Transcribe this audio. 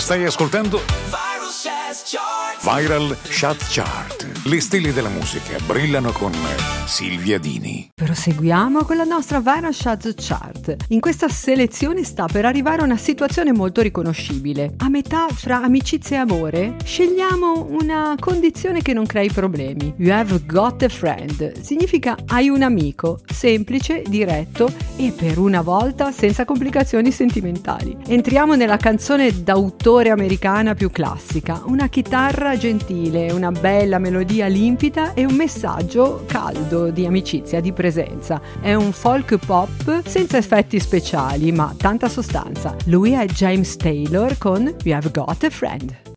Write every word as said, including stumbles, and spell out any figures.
Stai ascoltando Viral Chart Chart. Le stelle della musica brillano con Silvia Dini. Proseguiamo con la nostra Viral Chart Chart. In questa selezione sta per arrivare una situazione molto riconoscibile. A metà fra amicizia e amore, scegliamo una condizione che non crei problemi. You have got a friend. Significa hai un amico, semplice, diretto e per una volta senza complicazioni sentimentali. Entriamo nella canzone d'autore americana più classica. Una chitarra gentile, una bella melodia limpida e un messaggio caldo di amicizia, di presenza. È un folk pop senza effetti speciali, ma tanta sostanza. Lui è James Taylor con You Have Got a Friend.